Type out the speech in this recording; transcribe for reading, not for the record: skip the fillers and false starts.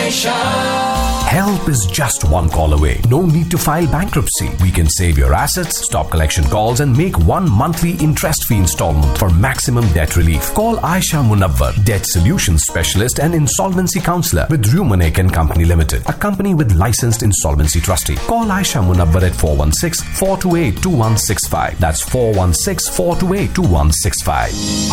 Aisha. Help is just one call away. No need to file bankruptcy. We can save your assets, stop collection calls, and make one monthly interest-free installment for maximum debt relief. Call Aisha Munawwar, Debt Solutions Specialist and Insolvency Counselor with Rumanek and Company Limited, a company with licensed insolvency trustee. Call Aisha Munawwar at 416-428-2165. That's 416-428-2165.